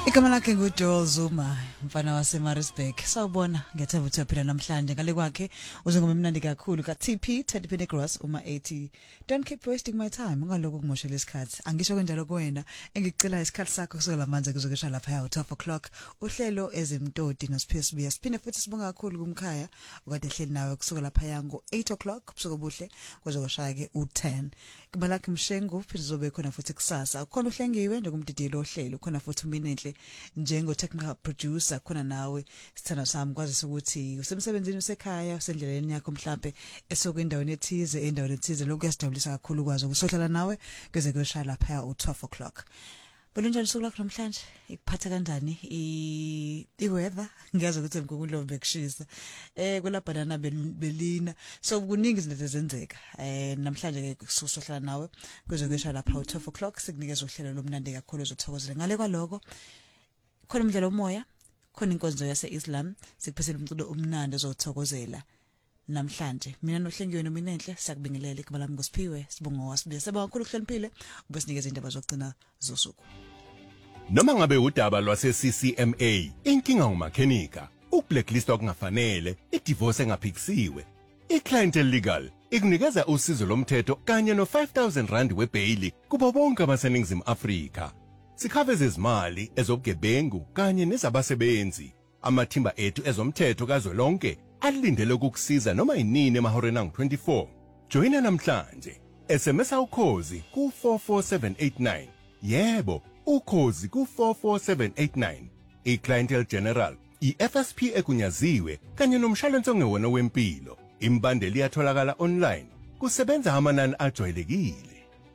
Igama lakhe nguJoel Zuma, mfana waseMaritzburg. Sawubona, ngiyethemba ukuthi uyaphila namhlanje. Ngale kwakhe uzongoma emnandi kakhulu kaTP Teddy Pendergrass uma 80. Don't keep wasting my time. Ngaloko kumoshela isikhathi. Angisho kanjalo kuwena. Engicela isikhathi sakho kusukela manje kuzokusha lapha ya 12 o'clock. Uhlelo ezimtoti noSPSB. Siphinde futhi sibonga kakhulu kumkhaya ukade hleli nawe kusukela lapha yango 8 o'clock kusuka obuhle kuzokushaya ke u10. Igama lakhe Mshengu phinde zobe khona futhi kusasa. Ukhona uhlengiwe njengoMdidiyelo ohlelo. Khona futhi uMinenhle njengo technical producer khona nawe sithanda sami kwazi ukuthi usemsebenzini usekhaya usendleleni yakho mhlambe esokwendaweni ethize endaweni ethize lokho kuyasijabulisa kakhulu kwazi ukusohlala nawe kuze kuyoshaya lapha u12 o'clock. Belunjani usuku lakho namhlanje ikuphatha kanjani iweather ngiyazi ukuthi ngikukulombe kushisa kwelabhanana belina so kuningi izinto ezenzeka namhlanje ke kusohlala nawe kuze kuyoshaya lapha u12 o'clock sikunikeza uhlelo lomnandi kakhulu ozothokozela ngale kwaloko khona umdlalo umoya khona inkonzo yaseIslam sikuphesela umculo umnandi ozothokozela namhlanje mina nohlengiwe noMinenhle siyakubingelela igama lami ngosiphiwe sibonga wasibe seba kakhulu kuhloniphile ube sinikeza indaba zokugcina zosuku noma ngabe udaba lwase CCMA inkinga umakhenika ukublacklist okungafanele idivorce engaphikisiwe iClientele Legal ikunikeza usizo lomthetho kanye no5000 rand webail kubo bonke abaseningizimu Afrika sikhaveza izimali ezobugebengu kanye nezabasebenzi amathimba ethu ezomthetho kazwelonke alindele ukukusiza noma inini emahoreni angu-24 joyina namhlanje SMS ukhozi ku44789 yebo ukhozi ku44789 iClientele General iFSP egunyaziwe kanye nomshwalense ongewona wempilo imbandeli iyatholakala online kusebenza amanani ajwayelekile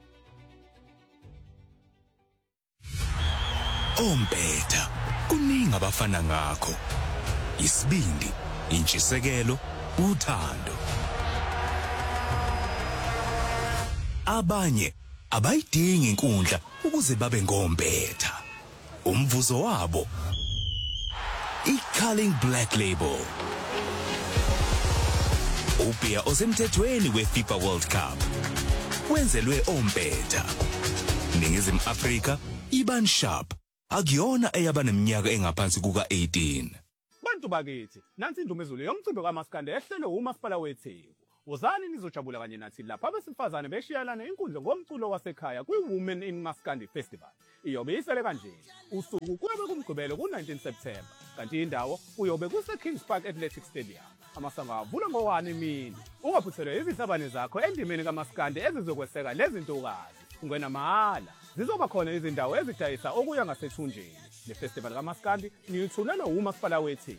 Ompetha kuningi abafana ngakho isibindi intshisekelo uthando abanye abayidingi inkundla ukuze babe ngompetha umvuzo wabo iCulling Black Label ubia osemthethweni weFIFA World Cup wenzelwe ompetha Ningizimu Afrika Iban Sharp akuyona eyabaneminyaka engaphansi kuka18 Bantu bakithi nansi indumezulu yomcimbi kaMaskandi ehlelwe uMasipala weTheku Wozani nizojabula kanye nathi lapha abesifazane beshiyalana inkundla ngomculo wasekhaya kwiWomen in Maskandi Festival iyobe isele kanje usuku kuyobe kumgqibelo ku19 September kanti indawo uyobe kuse Kings Park Athletic Stadium amasango avula ngo1 emini ungaphuthelwe izihlabane zakho endimeni kaMaskandi ezizokweseka lezi ntokazi ungena mahala zizoba khona izindawo ezidayisa okuya ngasethunjeni le festival kaMaskandi niyithulelwa uMasipala weTheku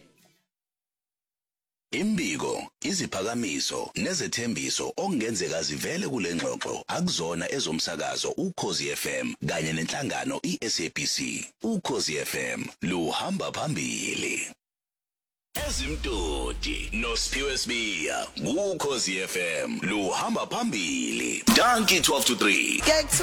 Imbiko iziphakamiso nezethembiso okungenzeka zivele kule ngxoxo akuzona ezomsakazo uKhosi FM kanye nenhlangano iSABC uKhosi FM luhamba phambili Ezimtoti noSphiwe Sibiya uKhosi FM luhamba phambili Donkey 12 to 3